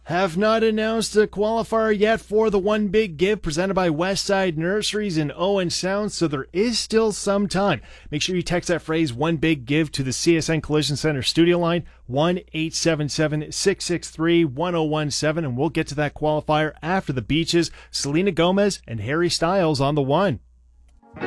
Have not announced a qualifier yet for the One Big Give presented by Westside Nurseries in Owen Sound, so there is still some time. Make sure you text that phrase One Big Give to the CSN Collision Center studio line 1-877-663-1017, and we'll get to that qualifier after the Beaches, Selena Gomez and Harry Styles on the One.